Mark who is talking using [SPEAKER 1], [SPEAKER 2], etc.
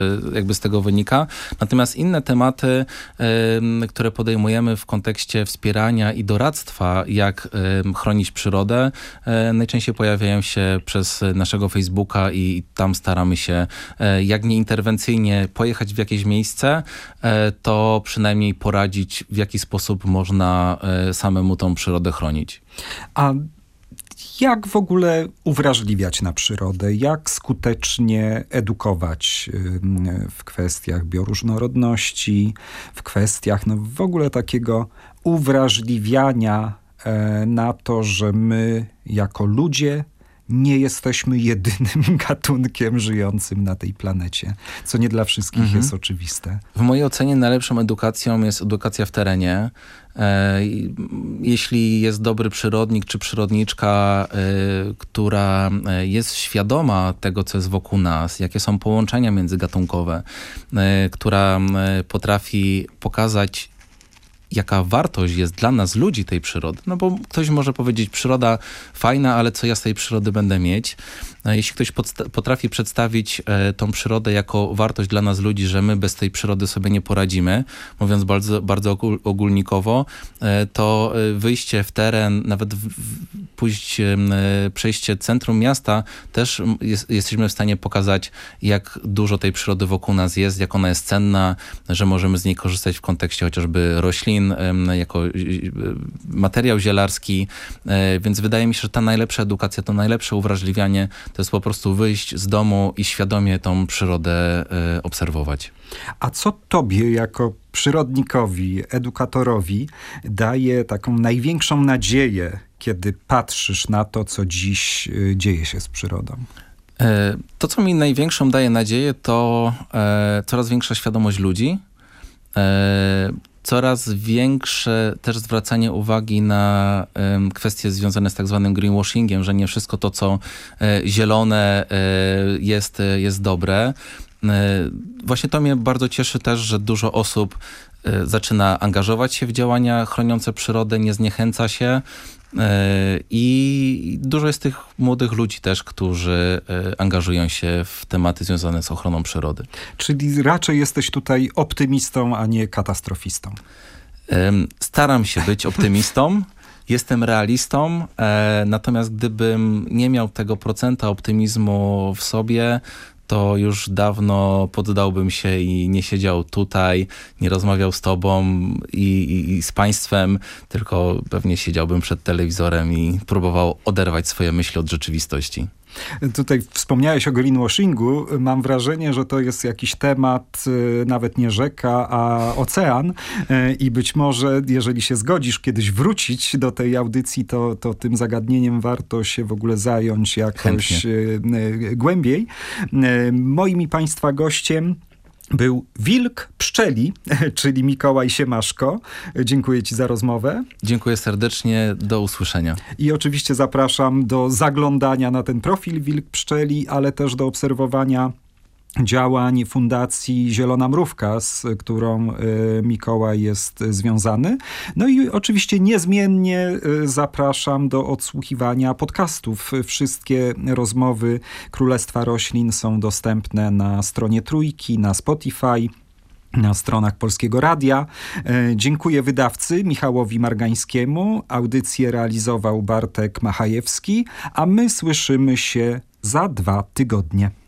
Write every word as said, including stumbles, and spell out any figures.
[SPEAKER 1] jakby z tego wynika. Natomiast inne tematy, które podejmujemy w kontekście wspierania i doradztwa, jak chronić przyrodę, najczęściej pojawiają się przez naszego Facebooka i tam staramy się, jak nie interwencyjnie pojechać w jakieś miejsce, to przynajmniej poradzić, w jaki sposób można samemu tą przyrodę chronić.
[SPEAKER 2] A jak w ogóle uwrażliwiać na przyrodę? Jak skutecznie edukować w kwestiach bioróżnorodności, w kwestiach no w ogóle takiego uwrażliwiania na to, że my jako ludzie nie jesteśmy jedynym gatunkiem żyjącym na tej planecie, co nie dla wszystkich mhm. jest oczywiste.
[SPEAKER 1] W mojej ocenie najlepszą edukacją jest edukacja w terenie. Jeśli jest dobry przyrodnik czy przyrodniczka, która jest świadoma tego, co jest wokół nas, jakie są połączenia międzygatunkowe, która potrafi pokazać, jaka wartość jest dla nas, ludzi, tej przyrody. No bo ktoś może powiedzieć, przyroda fajna, ale co ja z tej przyrody będę mieć? Jeśli ktoś potrafi przedstawić e, tą przyrodę jako wartość dla nas, ludzi, że my bez tej przyrody sobie nie poradzimy, mówiąc bardzo, bardzo ogólnikowo, e, to wyjście w teren, nawet w, w, pójść, e, przejście centrum miasta, też jest, jesteśmy w stanie pokazać, jak dużo tej przyrody wokół nas jest, jak ona jest cenna, że możemy z niej korzystać w kontekście chociażby roślin, e, jako e, materiał zielarski, e, więc wydaje mi się, że ta najlepsza edukacja, to najlepsze uwrażliwianie to jest po prostu wyjść z domu i świadomie tą przyrodę y, obserwować.
[SPEAKER 2] A co tobie jako przyrodnikowi, edukatorowi daje taką największą nadzieję, kiedy patrzysz na to, co dziś y, dzieje się z przyrodą?
[SPEAKER 1] To, co mi największą daje nadzieję, to e, coraz większa świadomość ludzi, e, coraz większe też zwracanie uwagi na um, kwestie związane z tak zwanym greenwashingiem, że nie wszystko to, co e, zielone e, jest, jest dobre. E, właśnie to mnie bardzo cieszy też, że dużo osób e, zaczyna angażować się w działania chroniące przyrodę, nie zniechęca się. I dużo jest tych młodych ludzi też, którzy angażują się w tematy związane z ochroną przyrody.
[SPEAKER 2] Czyli raczej jesteś tutaj optymistą, a nie katastrofistą.
[SPEAKER 1] Staram się być optymistą. Jestem realistą, e, natomiast gdybym nie miał tego procenta optymizmu w sobie, to już dawno poddałbym się i nie siedział tutaj, nie rozmawiał z tobą i, i, i z państwem, tylko pewnie siedziałbym przed telewizorem i próbował oderwać swoje myśli od rzeczywistości.
[SPEAKER 2] Tutaj wspomniałeś o greenwashingu. Mam wrażenie, że to jest jakiś temat, nawet nie rzeka, a ocean. I być może, jeżeli się zgodzisz kiedyś wrócić do tej audycji, to, to tym zagadnieniem warto się w ogóle zająć jakoś Chętnie. głębiej. Moim i państwa gościem był Wilk Pszczeli, czyli Mikołaj Siemaszko. Dziękuję ci za rozmowę.
[SPEAKER 1] Dziękuję serdecznie. Do usłyszenia.
[SPEAKER 2] I oczywiście zapraszam do zaglądania na ten profil Wilk Pszczeli, ale też do obserwowania działań Fundacji Zielona Mrówka, z którą y, Mikołaj jest związany. No i oczywiście niezmiennie y, zapraszam do odsłuchiwania podcastów. Wszystkie rozmowy Królestwa Roślin są dostępne na stronie Trójki, na Spotify, na stronach Polskiego Radia. E, dziękuję wydawcy Michałowi Margańskiemu. Audycję realizował Bartek Machajewski, a my słyszymy się za dwa tygodnie.